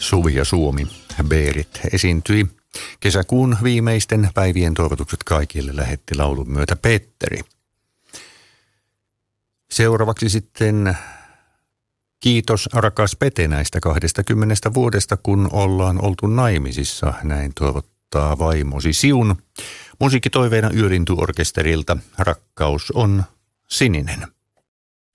Suvi ja Suomi. Berit esiintyi. Kesäkuun viimeisten päivien toivotukset kaikille lähetti laulun myötä Petteri. Seuraavaksi sitten kiitos rakas Pete näistä 20 vuodesta, kun ollaan oltu naimisissa. Näin toivottaa vaimosi Siun. Musiikkitoiveena Yölintu-orkesterilta Rakkaus on sininen.